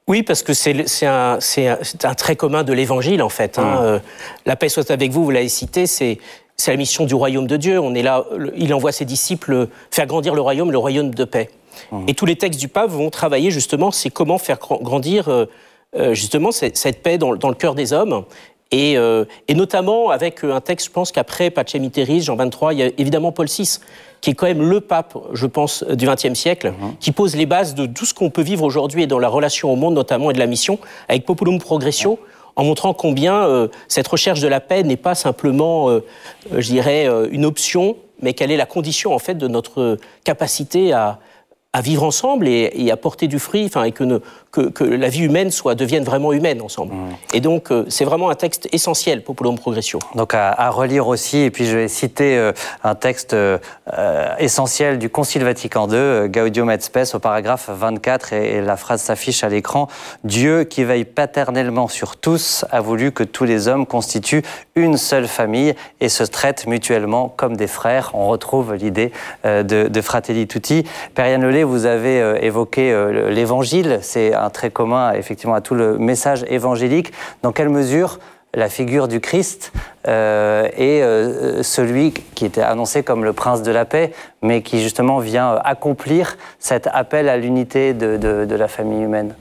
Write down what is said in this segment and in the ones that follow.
Oui, parce que c'est un trait commun de l'Évangile, en fait. La paix soit avec vous, vous l'avez cité, c'est la mission du royaume de Dieu. On est là, il envoie ses disciples faire grandir le royaume de paix. Et tous les textes du pape vont travailler justement, c'est comment faire grandir justement cette paix dans le cœur des hommes. Et notamment avec un texte, je pense qu'après Pacem in Terris, Jean 23, il y a évidemment Paul VI, qui est quand même le pape, je pense, du XXe siècle, qui pose les bases de tout ce qu'on peut vivre aujourd'hui et dans la relation au monde notamment et de la mission, avec Populum Progressio, en montrant combien cette recherche de la paix n'est pas simplement, je dirais, une option, mais qu'elle est la condition en fait de notre capacité à vivre ensemble et à porter du fruit, enfin, et que la vie humaine devienne vraiment humaine ensemble. Et donc, c'est vraiment un texte essentiel, Populum Progressio. Donc, à relire aussi, et puis je vais citer un texte essentiel du Concile Vatican II, Gaudium et Spes, au paragraphe 24, et la phrase s'affiche à l'écran. « Dieu, qui veille paternellement sur tous, a voulu que tous les hommes constituent une seule famille et se traitent mutuellement comme des frères. » On retrouve l'idée de Fratelli Tutti. Père Yann Lelay, vous avez évoqué l'Évangile, c'est un trait commun effectivement à tout le message évangélique. Dans quelle mesure la figure du Christ est celui qui était annoncé comme le prince de la paix, mais qui justement vient accomplir cet appel à l'unité de la famille humaine?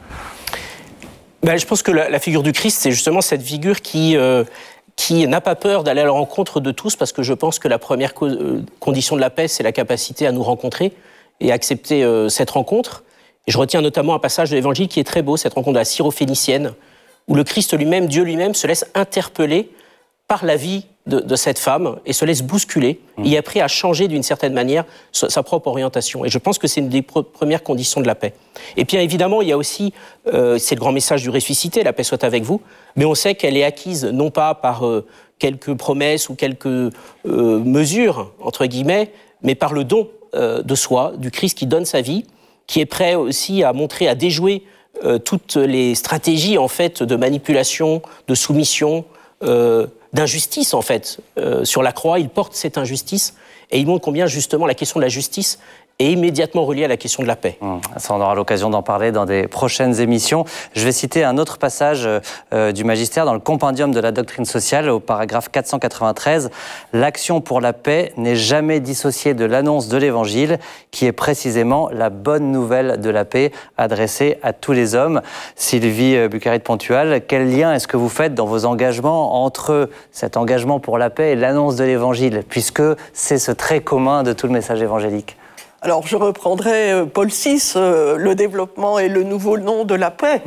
Je pense que la figure du Christ, c'est justement cette figure qui n'a pas peur d'aller à la rencontre de tous, parce que je pense que la première condition de la paix, c'est la capacité à nous rencontrer et accepter cette rencontre. Et je retiens notamment un passage de l'Évangile qui est très beau, cette rencontre de la syrophénicienne, où le Christ lui-même, Dieu lui-même, se laisse interpeller par la vie de cette femme et se laisse bousculer. Il est prêt à changer d'une certaine manière sa propre orientation. Et je pense que c'est une des premières conditions de la paix. Et puis évidemment, il y a aussi, c'est le grand message du ressuscité, la paix soit avec vous, mais on sait qu'elle est acquise non pas par quelques promesses ou quelques mesures, entre guillemets, mais par le don de soi, du Christ qui donne sa vie, qui est prêt aussi à montrer, à déjouer toutes les stratégies en fait de manipulation, de soumission, d'injustice en fait. Sur la croix, il porte cette injustice et il montre combien justement la question de la justice est immédiatement reliée à la question de la paix. Ça, on aura l'occasion d'en parler dans des prochaines émissions. Je vais citer un autre passage du Magistère dans le Compendium de la doctrine sociale, au paragraphe 493. « L'action pour la paix n'est jamais dissociée de l'annonce de l'Évangile, qui est précisément la bonne nouvelle de la paix adressée à tous les hommes. » Sylvie Bucari de Pontual, quel lien est-ce que vous faites dans vos engagements entre cet engagement pour la paix et l'annonce de l'Évangile, puisque c'est ce trait commun de tout le message évangélique? Alors, je reprendrai Paul VI, le développement et le nouveau nom de la paix.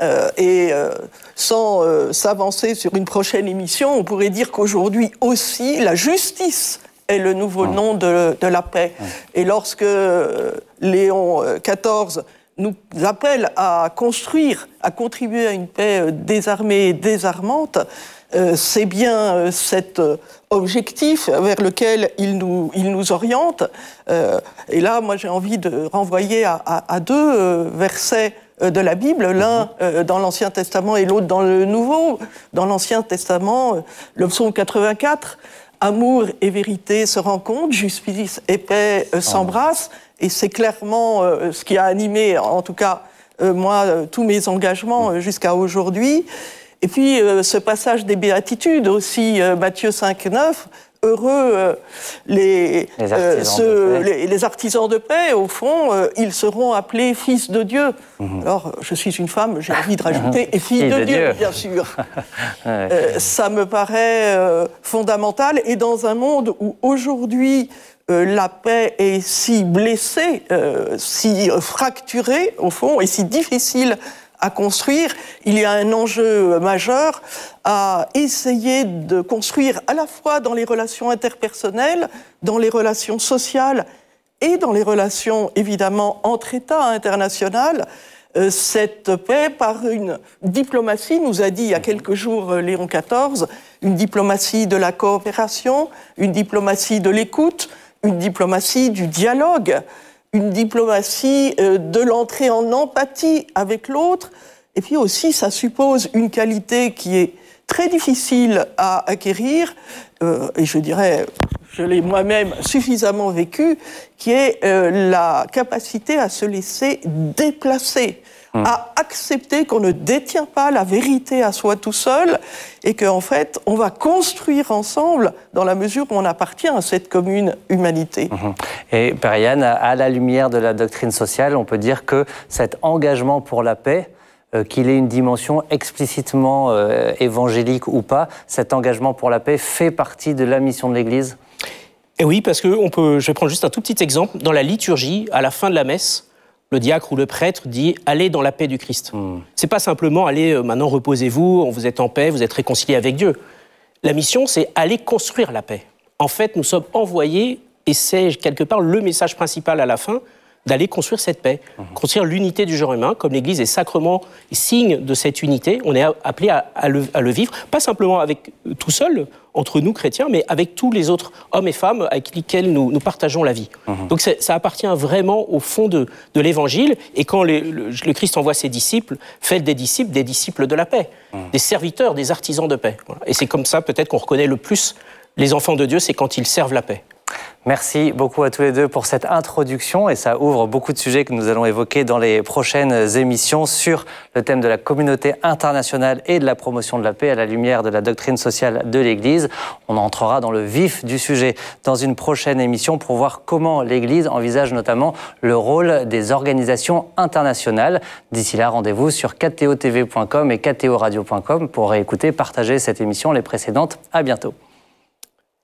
Sans s'avancer sur une prochaine émission, on pourrait dire qu'aujourd'hui aussi, la justice est le nouveau nom de la paix. Et lorsque Léon XIV nous appelle à construire, à contribuer à une paix désarmée et désarmante, c'est bien cet objectif vers lequel il nous oriente. Et là, moi, j'ai envie de renvoyer à deux versets de la Bible, l'un dans l'Ancien Testament et l'autre dans le Nouveau. Dans l'Ancien Testament, le psaume 84, « Amour et vérité se rencontrent, justice et paix s'embrassent ». Et c'est clairement ce qui a animé, en tout cas, moi, tous mes engagements jusqu'à aujourd'hui. Et puis, ce passage des béatitudes aussi, Matthieu 5, 9, heureux les artisans de paix, au fond, ils seront appelés fils de Dieu. Alors, je suis une femme, j'ai envie de rajouter, et fille de Dieu, bien sûr. Ça me paraît fondamental, et dans un monde où aujourd'hui, la paix est si blessée, si fracturée, au fond, et si difficile à construire, il y a un enjeu majeur à essayer de construire à la fois dans les relations interpersonnelles, dans les relations sociales et dans les relations, évidemment, entre États internationales, cette paix par une diplomatie, nous a dit il y a quelques jours Léon XIV, une diplomatie de la coopération, une diplomatie de l'écoute, une diplomatie du dialogue, une diplomatie de l'entrée en empathie avec l'autre. Et puis aussi, ça suppose une qualité qui est très difficile à acquérir, et je dirais, je l'ai moi-même suffisamment vécu, qui est la capacité à se laisser déplacer, à accepter qu'on ne détient pas la vérité à soi tout seul et qu'en fait, on va construire ensemble dans la mesure où on appartient à cette commune humanité. Et Père Yann, à la lumière de la doctrine sociale, on peut dire que cet engagement pour la paix, qu'il ait une dimension explicitement évangélique ou pas, cet engagement pour la paix fait partie de la mission de l'Église ? Et oui, parce que je vais prendre juste un tout petit exemple. Dans la liturgie, à la fin de la messe, le diacre ou le prêtre dit « Allez dans la paix du Christ ». C'est pas simplement « Allez, maintenant reposez-vous, vous êtes en paix, vous êtes réconciliés avec Dieu ». La mission, c'est « Aller construire la paix ». En fait, nous sommes envoyés, et c'est quelque part le message principal à la fin, d'aller construire cette paix, construire l'unité du genre humain, comme l'Église est sacrement signe de cette unité. On est appelé à le vivre, pas simplement avec tout seul, entre nous chrétiens, mais avec tous les autres hommes et femmes avec lesquels nous partageons la vie. Donc ça appartient vraiment au fond de l'Évangile, et quand le Christ envoie ses disciples, faites des disciples de la paix, des serviteurs, des artisans de paix. Voilà. Et c'est comme ça peut-être qu'on reconnaît le plus les enfants de Dieu, c'est quand ils servent la paix. Merci beaucoup à tous les deux pour cette introduction et ça ouvre beaucoup de sujets que nous allons évoquer dans les prochaines émissions sur le thème de la communauté internationale et de la promotion de la paix à la lumière de la doctrine sociale de l'Église. On entrera dans le vif du sujet dans une prochaine émission pour voir comment l'Église envisage notamment le rôle des organisations internationales. D'ici là, rendez-vous sur ktotv.com et ktoradio.com pour réécouter, partager cette émission, les précédentes. À bientôt.